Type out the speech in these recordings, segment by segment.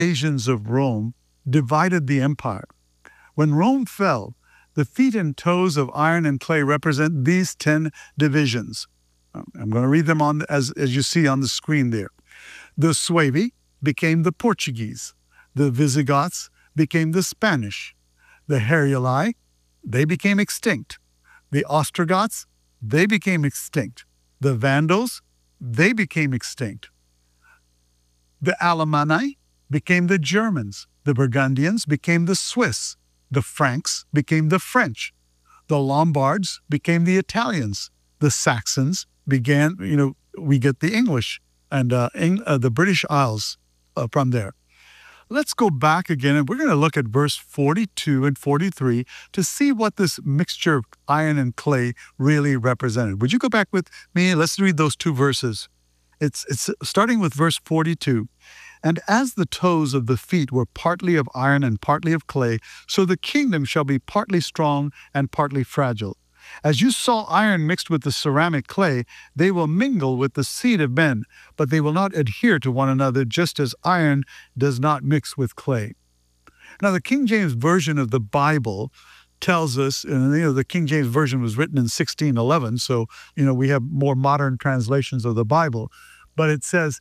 invasions of Rome divided the empire. When Rome fell, the feet and toes of iron and clay represent these 10 divisions. I'm going to read them as you see on the screen there. The Suevi became the Portuguese. The Visigoths became the Spanish. The Heruli, they became extinct. The Ostrogoths, they became extinct. The Vandals, they became extinct. The Alemanni became the Germans. The Burgundians became the Swiss. The Franks became the French. The Lombards became the Italians. The Saxons began, we get the English and the British Isles from there. Let's go back again, and we're going to look at verse 42 and 43 to see what this mixture of iron and clay really represented. Would you go back with me? Let's read those two verses. It's starting with verse 42. And as the toes of the feet were partly of iron and partly of clay, so the kingdom shall be partly strong and partly fragile. As you saw iron mixed with the ceramic clay, they will mingle with the seed of men, but they will not adhere to one another, just as iron does not mix with clay. Now, the King James Version of the Bible tells us, and the King James Version was written in 1611, so, we have more modern translations of the Bible, but it says,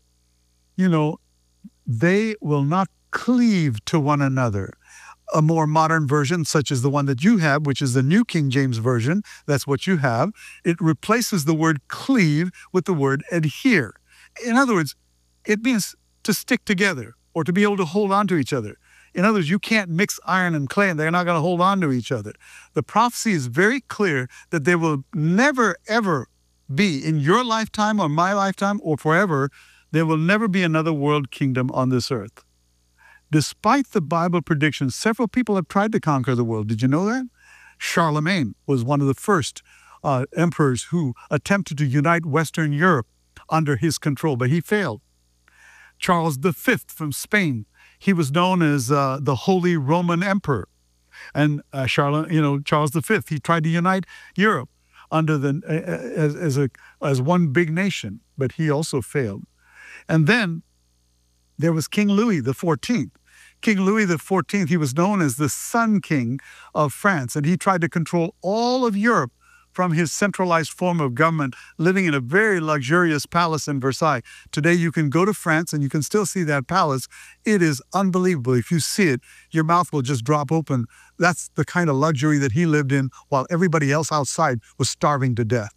they will not cleave to one another. A more modern version, such as the one that you have, which is the New King James Version, that's what you have, it replaces the word cleave with the word adhere. In other words, it means to stick together or to be able to hold on to each other. In other words, you can't mix iron and clay and they're not going to hold on to each other. The prophecy is very clear that there will never, ever be, in your lifetime or my lifetime or forever, there will never be another world kingdom on this earth. Despite the Bible predictions, several people have tried to conquer the world. Did you know that? Charlemagne was one of the first emperors who attempted to unite Western Europe under his control, but he failed. Charles V from Spain, he was known as the Holy Roman Emperor. And Charles V, he tried to unite Europe under as one big nation, but he also failed. And then there was King Louis XIV. King Louis XIV, he was known as the Sun King of France, and he tried to control all of Europe from his centralized form of government, living in a very luxurious palace in Versailles. Today, you can go to France and you can still see that palace. It is unbelievable. If you see it, your mouth will just drop open. That's the kind of luxury that he lived in while everybody else outside was starving to death.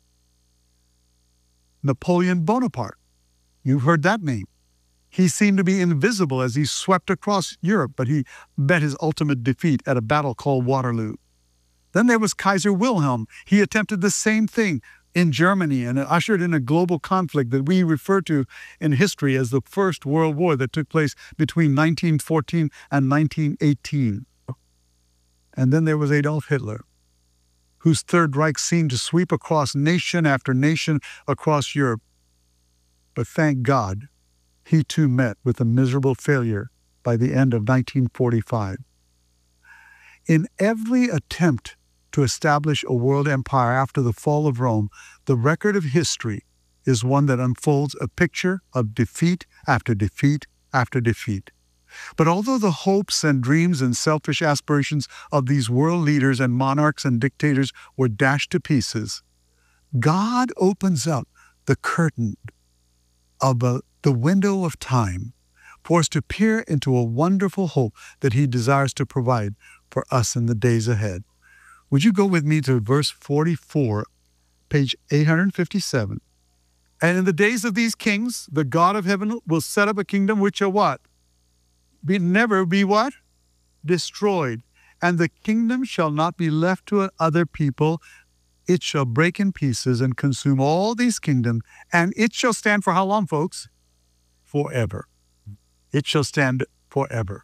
Napoleon Bonaparte. You've heard that name. He seemed to be invisible as he swept across Europe, but he met his ultimate defeat at a battle called Waterloo. Then there was Kaiser Wilhelm. He attempted the same thing in Germany and ushered in a global conflict that we refer to in history as the First World War that took place between 1914 and 1918. And then there was Adolf Hitler, whose Third Reich seemed to sweep across nation after nation across Europe. But thank God, he too met with a miserable failure by the end of 1945. In every attempt to establish a world empire after the fall of Rome, the record of history is one that unfolds a picture of defeat after defeat after defeat. But although the hopes and dreams and selfish aspirations of these world leaders and monarchs and dictators were dashed to pieces, God opens up the curtain of the window of time for us to peer into a wonderful hope that he desires to provide for us in the days ahead. Would you go with me to verse 44, page 857? And in the days of these kings, the God of heaven will set up a kingdom which shall what? Never be what? Destroyed. And the kingdom shall not be left to other people. It shall break in pieces and consume all these kingdoms, and it shall stand for how long, folks? Forever. It shall stand forever.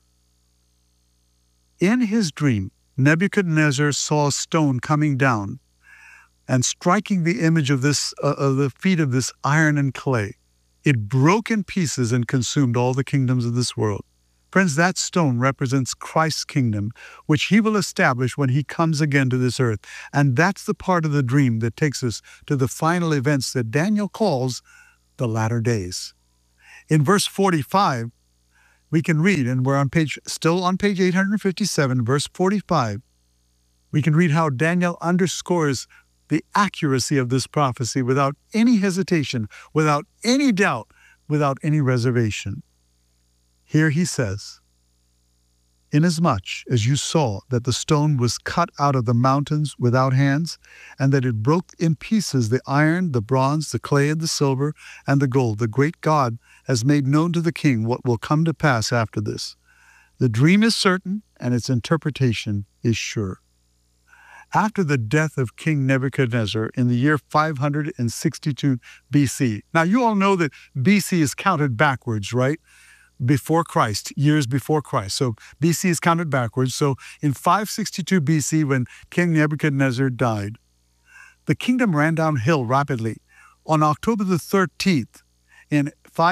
In his dream, Nebuchadnezzar saw a stone coming down and striking the image of the feet of this iron and clay. It broke in pieces and consumed all the kingdoms of this world. Friends, that stone represents Christ's kingdom, which he will establish when he comes again to this earth. And that's the part of the dream that takes us to the final events that Daniel calls the latter days. In verse 45, we can read, and we're still on page 857, verse 45. We can read how Daniel underscores the accuracy of this prophecy without any hesitation, without any doubt, without any reservation. Here he says, "Inasmuch as you saw that the stone was cut out of the mountains without hands, and that it broke in pieces the iron, the bronze, the clay, and the silver, and the gold, the great God has made known to the king what will come to pass after this. The dream is certain, and its interpretation is sure." After the death of King Nebuchadnezzar in the year 562 BC. Now, you all know that BC is counted backwards, right? Before Christ, years before Christ. So BC is counted backwards. So in 562 BC, when King Nebuchadnezzar died, the kingdom ran downhill rapidly. On October the 13th, in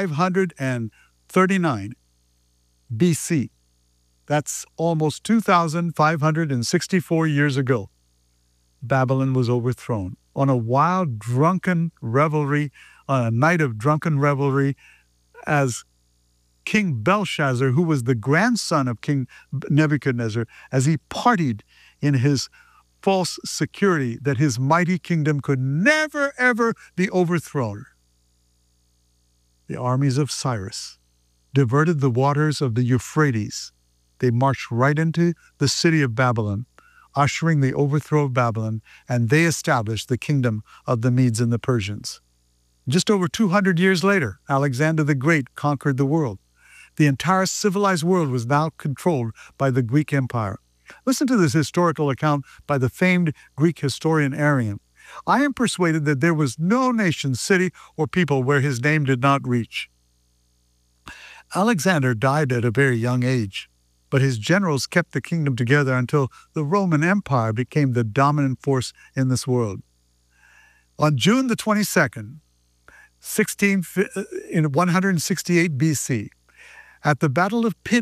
539 BC, that's almost 2,564 years ago, Babylon was overthrown on a wild, drunken revelry, on a night of drunken revelry, as King Belshazzar, who was the grandson of King Nebuchadnezzar, as he partied in his false security that his mighty kingdom could never, ever be overthrown. The armies of Cyrus diverted the waters of the Euphrates. They marched right into the city of Babylon, ushering the overthrow of Babylon, and they established the kingdom of the Medes and the Persians. Just over 200 years later, Alexander the Great conquered the world. The entire civilized world was now controlled by the Greek Empire. Listen to this historical account by the famed Greek historian Arrian. "I am persuaded that there was no nation, city, or people where his name did not reach." Alexander died at a very young age, but his generals kept the kingdom together until the Roman Empire became the dominant force in this world. On June the 22nd, in 168 BC, at the Battle of